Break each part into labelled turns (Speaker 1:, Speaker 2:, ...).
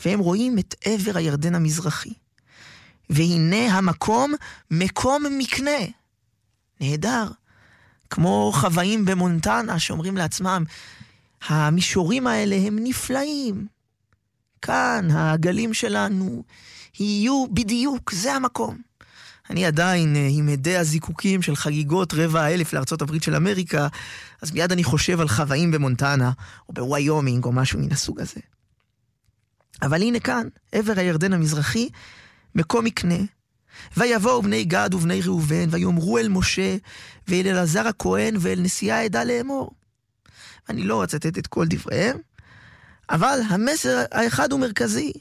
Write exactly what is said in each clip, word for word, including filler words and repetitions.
Speaker 1: והם רואים את עבר הירדן המזרחי. והנה המקום, מקום מקנה. נהדר. כמו חוואים במונטנה שאומרים לעצמם, המישורים האלה הם נפלאים. כאן הגלים שלנו יהיו בדיוק, זה המקום. אני עדיין עם עדי הזיקוקים של חגיגות רבע האלף לארצות הברית של אמריקה, אז מיד אני חושב על חוואים במונטנה, או בוויומינג, או משהו מן הסוג הזה. אבל הנה כאן, עבר הירדן המזרחי, מקום מקנה, ויבואו בני גד ובני ראובן, ויאמרו אל משה, ואל אלעזר הכהן, ואל נשיאי העדה לאמור. אני לא אצטט את כל דבריהם, אבל המסר האחד הוא מרכזי.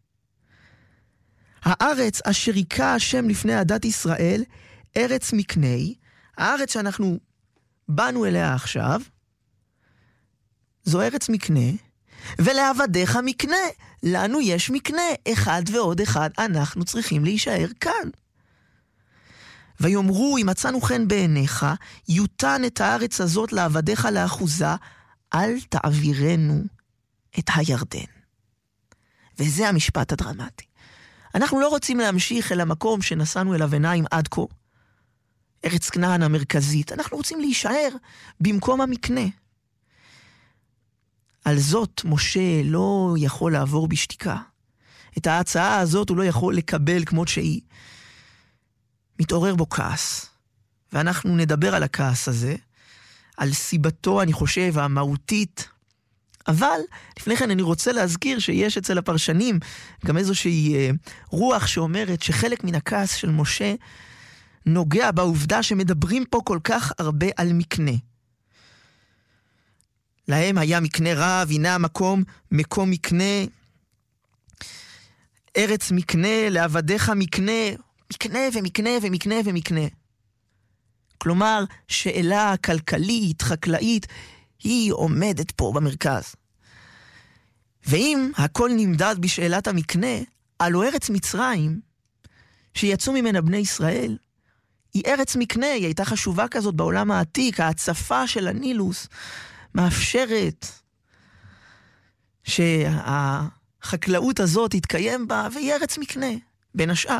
Speaker 1: הארץ אשר היכה השם לפני עדת ישראל, ארץ מקני, הארץ שאנחנו באנו אליה עכשיו, זו ארץ מקנה, ולעבדיך מקנה, לנו יש מקנה, אחד ועוד אחד, אנחנו צריכים להישאר כאן. ויאמרו, אם מצאנו חן בעיניך, יותן את הארץ הזאת לעבדיך לאחוזה, אל תעבירנו את הירדן. וזה המשפט הדרמטי. אנחנו לא רוצים להמשיך אל המקום שנסענו אליו עיניים עד כה, ארץ כנען המרכזית, אנחנו רוצים להישאר במקום המקנה. על זאת משה לא יכול לעבור בשתיקה. את ההצעה הזאת הוא לא יכול לקבל כמות שהיא. מתעורר בו כעס. ואנחנו נדבר על הכעס הזה, על סיבתו, אני חושב, המהותית. אבל לפני כן אני רוצה להזכיר שיש אצל הפרשנים גם איזושהי אה, רוח שאומרת שחלק מן הכעס של משה נוגע בעובדה שמדברים פה כל כך הרבה על מקנה. להם היה מקנה רב, הנה המקום, מקום מקנה, ארץ מקנה, לעבדיך מקנה, מקנה ומקנה ומקנה ומקנה. כלומר, שאלה כלכלית, חקלאית, היא עומדת פה במרכז. ואם הכל נמדד בשאלת המקנה, הלא ארץ מצרים, שיצאו ממנה בני ישראל, היא ארץ מקנה, היא הייתה חשובה כזאת בעולם העתיק, ההצפה של הנילוס, מאפשרת שהחקלאות הזאת תתקיים בה, והיא ארץ מקנה, בין השאר.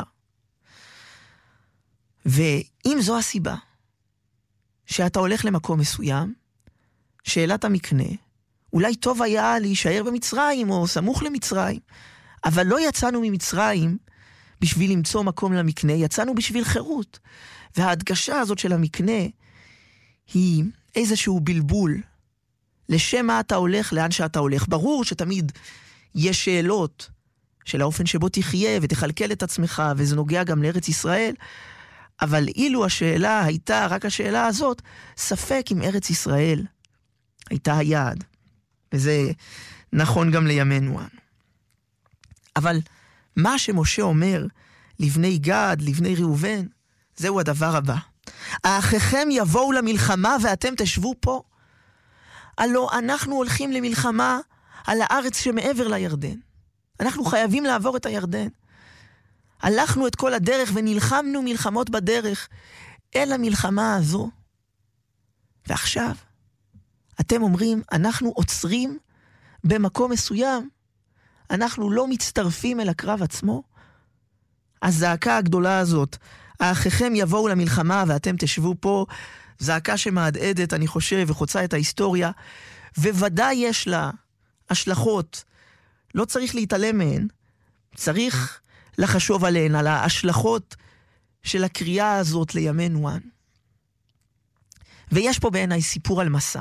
Speaker 1: ואם זו הסיבה, שאתה הולך למקום מסוים, שאלת המקנה, אולי טוב היה להישאר במצרים, או סמוך למצרים, אבל לא יצאנו ממצרים בשביל למצוא מקום למקנה, יצאנו בשביל חירות. וההדגשה הזאת של המקנה, היא איזשהו בלבול, לשם מה אתה הולך, לאן שאתה הולך. ברור שתמיד יש שאלות של האופן שבו תחיה ותחלקל את עצמך, וזה נוגע גם לארץ ישראל, אבל אילו השאלה הייתה רק השאלה הזאת, ספק אם ארץ ישראל הייתה היעד. וזה נכון גם לימינו אנו. אבל מה שמשה אומר לבני גד, לבני ראובן, זהו הדבר הבא. האחיכם יבואו למלחמה ואתם תשבו פה. הלא אנחנו הולכים למלחמה על הארץ שמעבר לירדן. אנחנו חייבים לעבור את הירדן. הלכנו את כל הדרך ונלחמנו מלחמות בדרך אל המלחמה הזו. ועכשיו אתם אומרים, אנחנו עוצרים במקום מסוים. אנחנו לא מצטרפים אל הקרב עצמו. הזעקה הגדולה הזאת, האחיכם יבואו למלחמה ואתם תשבו פה, זעקה שמעדעדת, אני חושב, וחוצה את ההיסטוריה, וודאי יש לה השלכות. לא צריך להתעלם מהן. צריך לחשוב עליהן, על ההשלכות של הקריאה הזאת לימינו אנו. ויש פה בעיניי סיפור על מסע.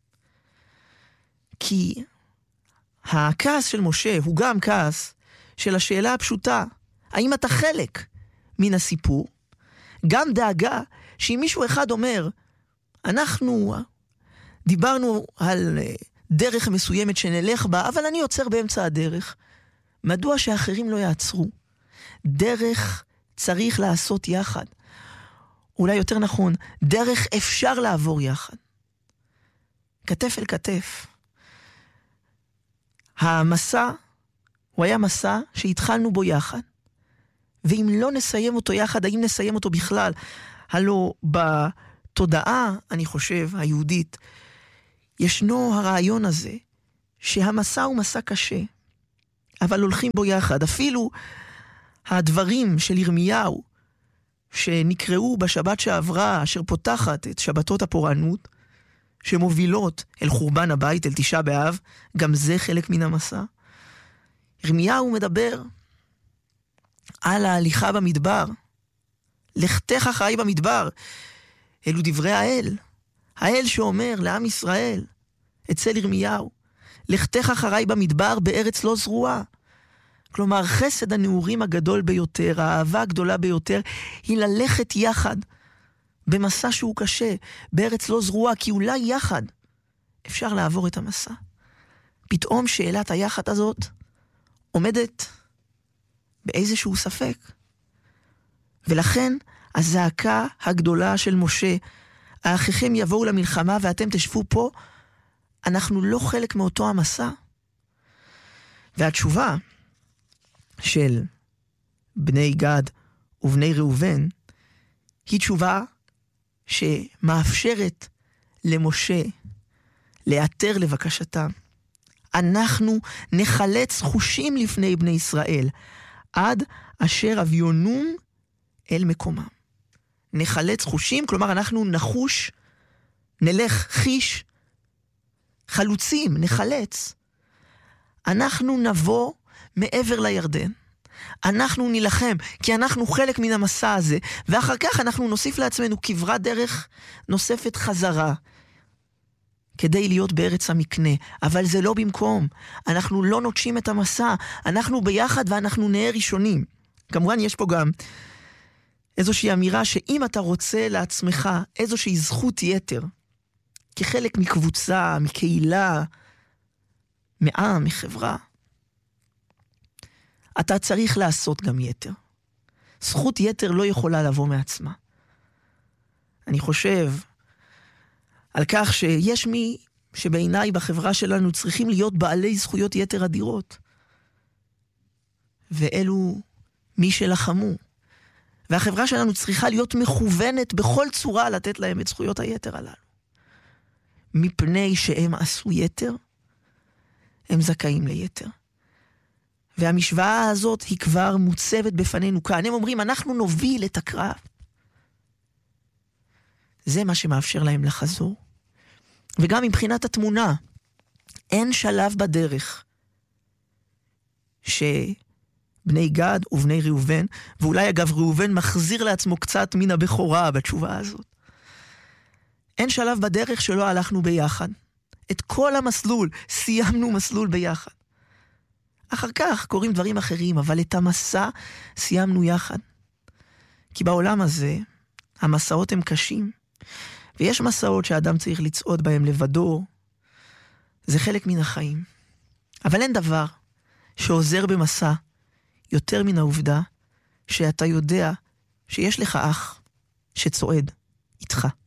Speaker 1: כי הכעס של משה הוא גם כעס של השאלה הפשוטה, האם אתה חלק מן הסיפור? גם דאגה שאם מישהו אחד אומר, אנחנו דיברנו על דרך מסוימת שנלך בה, אבל אני עוצר באמצע הדרך. מדוע שאחרים לא יעצרו? דרך צריך לעשות יחד. אולי יותר נכון, דרך אפשר לעבור יחד. כתף אל כתף. המסע, הוא היה מסע שהתחלנו בו יחד. ואם לא נסיים אותו יחד, האם נסיים אותו בכלל? הלא בתודעה, אני חושב, היהודית, ישנו הרעיון הזה, שהמסע הוא מסע קשה. אבל הולכים בו יחד. אפילו הדברים של ירמיהו, שנקראו בשבת שעברה, אשר פותחת את שבתות הפורענות, שמובילות אל חורבן הבית, אל תשעה באב, גם זה חלק מן המסע. ירמיהו מדבר על ההליכה במדבר. לכתך אחריי במדבר. אלו דברי האל. האל שאומר לעם ישראל, אצל ירמיהו, לכתך אחריי במדבר בארץ לא זרועה. כלומר, חסד הנעורים הגדול ביותר, האהבה הגדולה ביותר, היא ללכת יחד במסע שהוא קשה, בארץ לא זרועה, כי אולי יחד אפשר לעבור את המסע. פתאום שאלת היחד הזאת עומדת באיזשהו ספק. ולכן הזעקה הגדולה של משה, האחיכם יבואו למלחמה ואתם תשבו פה, אנחנו לא חלק מאותו המסע. והתשובה של בני גד ובני ראובן היא תשובה שמאפשרת למשה לאתר לבקשתם. אנחנו נחלץ חושים לפני בני ישראל עד אשר אביונום אל מקומם. נחלץ חושים, כלומר אנחנו נחוש, נלך חיש, חלוצים, נחלץ. אנחנו נבוא מעבר לירדן. אנחנו נלחם, כי אנחנו חלק מן המסע הזה, ואחר כך אנחנו נוסיף לעצמנו כברת דרך נוספת חזרה, כדי להיות בארץ המקנה. אבל זה לא במקום. אנחנו לא נוטשים את המסע, אנחנו ביחד ואנחנו נהיה ראשונים. כמובן יש פה גם איזושהי אמירה שאם אתה רוצה לעצמך איזושהי זכות יתר, כחלק מקבוצה, מקהילה, מעם, מחברה, אתה צריך לעשות גם יתר. זכות יתר לא יכולה לבוא מעצמה. אני חושב על כך שיש מי שבעיניי בחברה שלנו צריכים להיות בעלי זכויות יתר אדירות. ואלו מי שלחמו. והחברה שלנו צריכה להיות מכוונת בכל צורה לתת להם את זכויות היתר הללו. מפני שהם עשו יתר, הם זכאים ליתר. והמשוואה הזאת היא כבר מוצבת בפנינו כאן. הם אומרים, אנחנו נוביל את הקרב. זה מה שמאפשר להם לחזור. וגם מבחינת התמונה, אין שלב בדרך שבני גד ובני ראובן, ואולי אגב ראובן מחזיר לעצמו קצת מן הבכורה בתשובה הזאת. אין שלב בדרך שלא הלכנו ביחד. את כל המסלול, סיימנו מסלול ביחד. אחר כך קוראים דברים אחרים, אבל את המסע סיימנו יחד. כי בעולם הזה, המסעות הם קשים, ויש מסעות שהאדם צריך לצעוד בהם לבדו, זה חלק מן החיים. אבל אין דבר שעוזר במסע יותר מן העובדה שאתה יודע שיש לך אח שצועד איתך.